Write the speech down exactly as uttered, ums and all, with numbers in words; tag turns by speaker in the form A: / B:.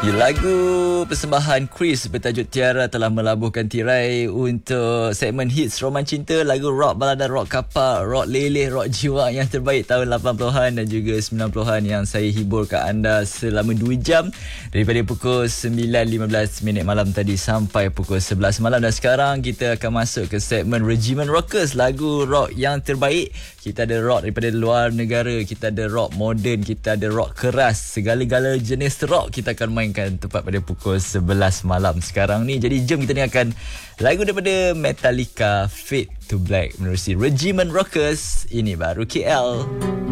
A: Lagu persembahan Chris bertajuk Tiara telah melabuhkan tirai untuk segmen hits Roman Cinta, lagu rock balada, rock kapak, rock leleh, rock jiwa yang terbaik tahun lapan puluhan dan juga sembilan puluhan yang saya hibur ke anda selama dua jam daripada pukul sembilan lima belas minit malam tadi sampai pukul sebelas malam. Dan sekarang kita akan masuk ke segmen Regimen Rockers, lagu rock yang terbaik. Kita ada rock daripada luar negara, kita ada rock moden, kita ada rock keras, segala-gala jenis rock kita akan mainkan tepat pada pukul sebelas malam sekarang ni. Jadi jom kita dengarkan lagu daripada Metallica, Fade to Black menerusi Regimen Rockers. Ini baru K L.